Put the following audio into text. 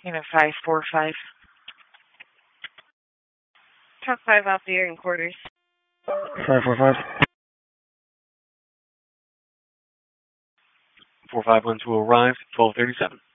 Unit 545. Truck 5 out there in quarters. 545. 4512 arrived, 1237.